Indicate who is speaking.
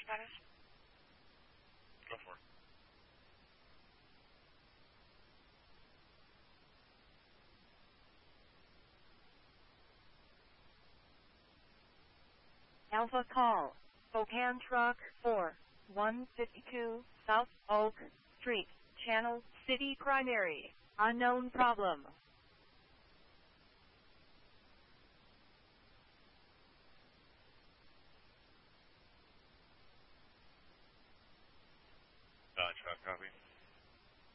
Speaker 1: Spanish?
Speaker 2: Go for it.
Speaker 3: Alpha call. Spokane Truck 4152 South Oak Street, Channel City Primary. Unknown problem.
Speaker 2: Truck copy.